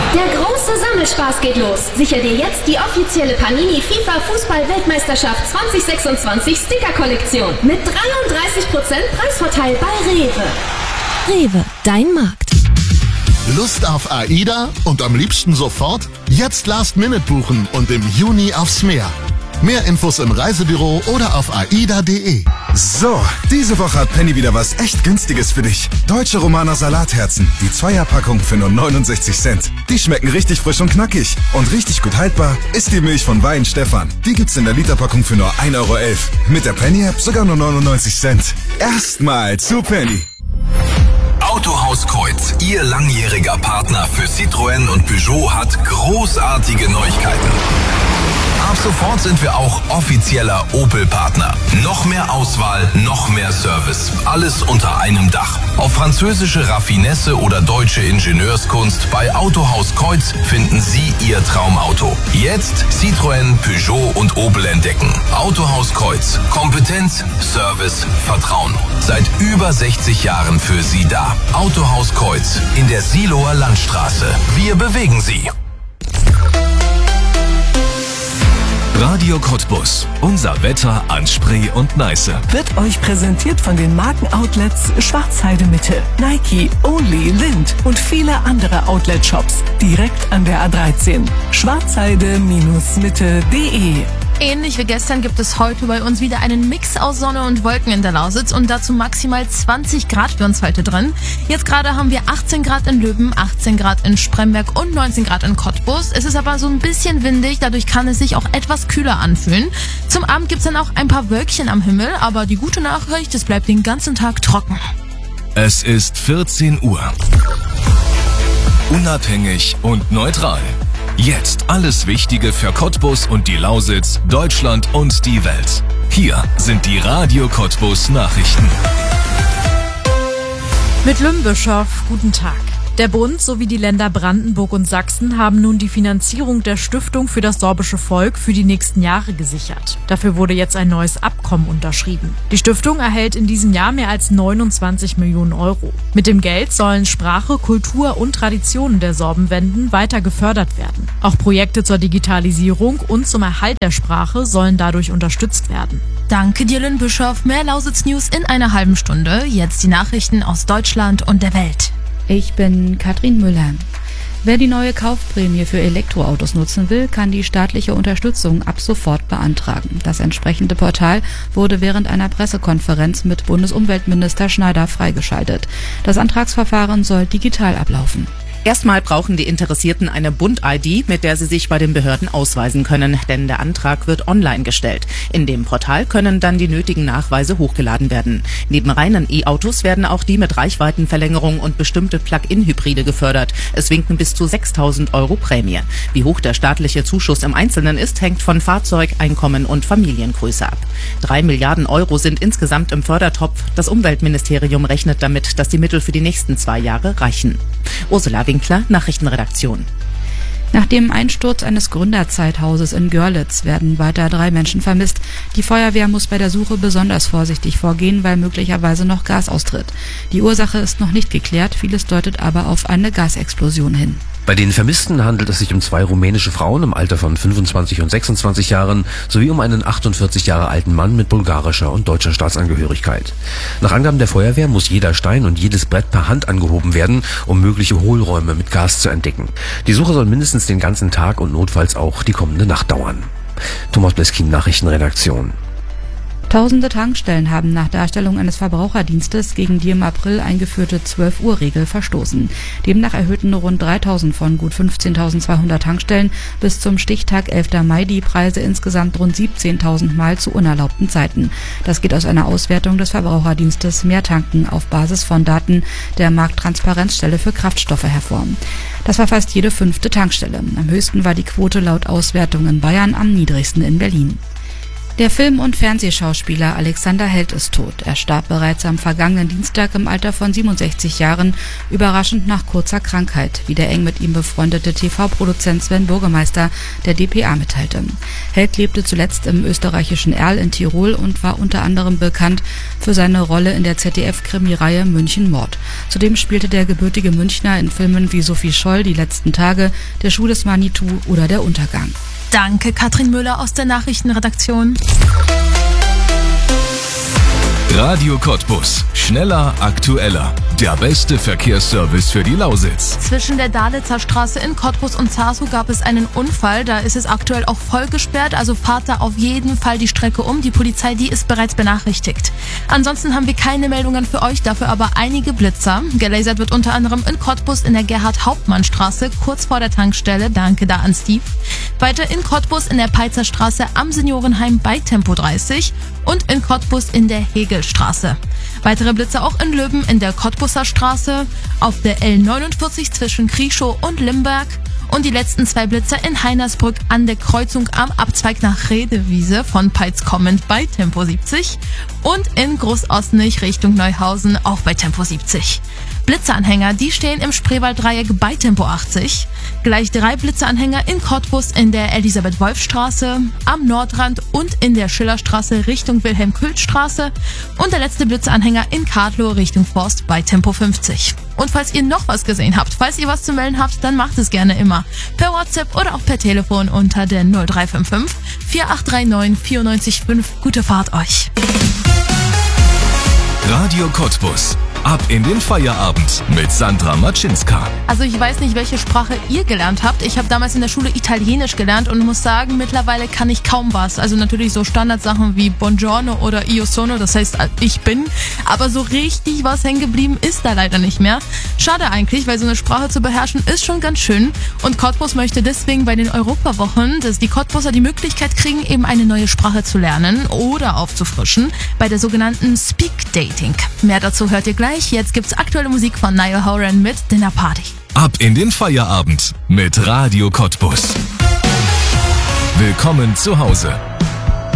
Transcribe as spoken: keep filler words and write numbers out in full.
Der große Sammelspaß geht los. Sicher dir jetzt die offizielle Panini FIFA Fußball-Weltmeisterschaft zwanzig sechsundzwanzig Sticker-Kollektion mit dreiunddreißig Prozent Preisvorteil bei Rewe. Rewe, dein Markt. Lust auf AIDA und am liebsten sofort? Jetzt Last Minute buchen und im Juni aufs Meer. Mehr Infos im Reisebüro oder auf aida punkt de. So, diese Woche hat Penny wieder was echt Günstiges für dich. Deutsche Romaner Salatherzen, die Zweierpackung für nur neunundsechzig Cent. Die schmecken richtig frisch und knackig. Und richtig gut haltbar ist die Milch von Wein Stefan. Die gibt's in der Literpackung für nur ein Euro elf. Mit der Penny-App sogar nur neunundneunzig Cent. Erstmal zu Penny. Autohaus Kreuz, Ihr langjähriger Partner für Citroën und Peugeot, hat großartige Neuigkeiten. Ab sofort sind wir auch offizieller Opel-Partner. Noch mehr Auswahl, noch mehr Service. Alles unter einem Dach. Auf französische Raffinesse oder deutsche Ingenieurskunst bei Autohaus Kreuz finden Sie Ihr Traumauto. Jetzt Citroën, Peugeot und Opel entdecken. Autohaus Kreuz. Kompetenz, Service, Vertrauen. Seit über sechzig Jahren für Sie da. Autohaus Kreuz in der Siloer Landstraße. Wir bewegen Sie. Radio Cottbus. Unser Wetter an Spree und Neiße. Wird euch präsentiert von den Markenoutlets Schwarzheide Mitte, Nike, Only, Lind und viele andere Outlet-Shops direkt an der A dreizehn. schwarzheide Mitte punkt de. Ähnlich wie gestern gibt es heute bei uns wieder einen Mix aus Sonne und Wolken in der Lausitz und dazu maximal zwanzig Grad für uns heute drin. Jetzt gerade haben wir achtzehn Grad in Löben, achtzehn Grad in Spremberg und neunzehn Grad in Cottbus. Es ist aber so ein bisschen windig, dadurch kann es sich auch etwas kühler anfühlen. Zum Abend gibt es dann auch ein paar Wölkchen am Himmel, aber die gute Nachricht, es bleibt den ganzen Tag trocken. Es ist vierzehn Uhr. Unabhängig und neutral. Jetzt alles Wichtige für Cottbus und die Lausitz, Deutschland und die Welt. Hier sind die Radio Cottbus Nachrichten. Mit Lümbischow, guten Tag. Der Bund sowie die Länder Brandenburg und Sachsen haben nun die Finanzierung der Stiftung für das sorbische Volk für die nächsten Jahre gesichert. Dafür wurde jetzt ein neues Abkommen unterschrieben. Die Stiftung erhält in diesem Jahr mehr als neunundzwanzig Millionen Euro. Mit dem Geld sollen Sprache, Kultur und Traditionen der Sorbenwenden weiter gefördert werden. Auch Projekte zur Digitalisierung und zum Erhalt der Sprache sollen dadurch unterstützt werden. Danke dir, Lümbischow. Mehr Lausitz News in einer halben Stunde. Jetzt die Nachrichten aus Deutschland und der Welt. Ich bin Katrin Müller. Wer die neue Kaufprämie für Elektroautos nutzen will, kann die staatliche Unterstützung ab sofort beantragen. Das entsprechende Portal wurde während einer Pressekonferenz mit Bundesumweltminister Schneider freigeschaltet. Das Antragsverfahren soll digital ablaufen. Erstmal brauchen die Interessierten eine Bund-I D, mit der sie sich bei den Behörden ausweisen können, denn der Antrag wird online gestellt. In dem Portal können dann die nötigen Nachweise hochgeladen werden. Neben reinen E-Autos werden auch die mit Reichweitenverlängerung und bestimmte Plug-in-Hybride gefördert. Es winken bis zu sechstausend Euro Prämie. Wie hoch der staatliche Zuschuss im Einzelnen ist, hängt von Fahrzeug, Einkommen und Familiengröße ab. Drei Milliarden Euro sind insgesamt im Fördertopf. Das Umweltministerium rechnet damit, dass die Mittel für die nächsten zwei Jahre reichen. Ursula Winkler, Nachrichtenredaktion. Nach dem Einsturz eines Gründerzeithauses in Görlitz werden weiter drei Menschen vermisst. Die Feuerwehr muss bei der Suche besonders vorsichtig vorgehen, weil möglicherweise noch Gas austritt. Die Ursache ist noch nicht geklärt, vieles deutet aber auf eine Gasexplosion hin. Bei den Vermissten handelt es sich um zwei rumänische Frauen im Alter von fünfundzwanzig und sechsundzwanzig Jahren sowie um einen achtundvierzig Jahre alten Mann mit bulgarischer und deutscher Staatsangehörigkeit. Nach Angaben der Feuerwehr muss jeder Stein und jedes Brett per Hand angehoben werden, um mögliche Hohlräume mit Gas zu entdecken. Die Suche soll mindestens den ganzen Tag und notfalls auch die kommende Nacht dauern. Thomas Bleskin, Nachrichtenredaktion. Tausende Tankstellen haben nach Darstellung eines Verbraucherdienstes gegen die im April eingeführte zwölf Uhr Regel verstoßen. Demnach erhöhten rund dreitausend von gut fünfzehntausendzweihundert Tankstellen bis zum Stichtag elfter Mai die Preise insgesamt rund siebzehntausend Mal zu unerlaubten Zeiten. Das geht aus einer Auswertung des Verbraucherdienstes Mehrtanken auf Basis von Daten der Markttransparenzstelle für Kraftstoffe hervor. Das war fast jede fünfte Tankstelle. Am höchsten war die Quote laut Auswertung in Bayern, am niedrigsten in Berlin. Der Film- und Fernsehschauspieler Alexander Held ist tot. Er starb bereits am vergangenen Dienstag im Alter von siebenundsechzig Jahren, überraschend nach kurzer Krankheit, wie der eng mit ihm befreundete T V-Produzent Sven Burgemeister der D P A mitteilte. Held lebte zuletzt im österreichischen Erl in Tirol und war unter anderem bekannt für seine Rolle in der Z D F-Krimireihe München Mord. Zudem spielte der gebürtige Münchner in Filmen wie Sophie Scholl, Die letzten Tage, Der Schuh des Manitou oder Der Untergang. Danke, Katrin Müller aus der Nachrichtenredaktion. Radio Cottbus. Schneller, aktueller. Der beste Verkehrsservice für die Lausitz. Zwischen der Dalitzer Straße in Cottbus und Zasu gab es einen Unfall. Da ist es aktuell auch voll gesperrt, also fahrt da auf jeden Fall die Strecke um. Die Polizei, die ist bereits benachrichtigt. Ansonsten haben wir keine Meldungen für euch, dafür aber einige Blitzer. Gelasert wird unter anderem in Cottbus in der Gerhard-Hauptmann-Straße, kurz vor der Tankstelle. Danke da an Steve. Weiter in Cottbus in der Peitzer Straße am Seniorenheim bei Tempo dreißig und in Cottbus in der Hegelstraße. Weitere Blitzer auch in Löben in der Cottbuser Straße, auf der L neunundvierzig zwischen Krieschow und Limberg und die letzten zwei Blitzer in Heinersbrück an der Kreuzung am Abzweig nach Redewiese von Peitz kommend bei Tempo siebzig und in Großosnich Richtung Neuhausen auch bei Tempo siebzig. Blitzeranhänger, die stehen im Spreewalddreieck bei Tempo achtzig. Gleich drei Blitzeranhänger in Cottbus in der Elisabeth-Wolf-Straße, am Nordrand und in der Schillerstraße Richtung Wilhelm-Kühlt-Straße und der letzte Blitzeranhänger in Kadlow Richtung Forst bei Tempo fünfzig. Und falls ihr noch was gesehen habt, falls ihr was zu melden habt, dann macht es gerne immer per WhatsApp oder auch per Telefon unter der null drei fünf fünf, vier acht drei neun, vier neun fünf. Gute Fahrt euch! Radio Cottbus. Ab in den Feierabend mit Sandra Matschinska. Also ich weiß nicht, welche Sprache ihr gelernt habt. Ich habe damals in der Schule Italienisch gelernt und muss sagen, mittlerweile kann ich kaum was. Also natürlich so Standardsachen wie Buongiorno oder Io sono, das heißt ich bin. Aber so richtig was hängen geblieben ist da leider nicht mehr. Schade eigentlich, weil so eine Sprache zu beherrschen ist schon ganz schön. Und Cottbus möchte deswegen bei den Europawochen, dass die Cottbuser die Möglichkeit kriegen, eben eine neue Sprache zu lernen oder aufzufrischen bei der sogenannten Speak Dating. Mehr dazu hört ihr gleich. Jetzt gibt's aktuelle Musik von Niall Horan mit Dinner Party. Ab in den Feierabend mit Radio Cottbus. Willkommen zu Hause.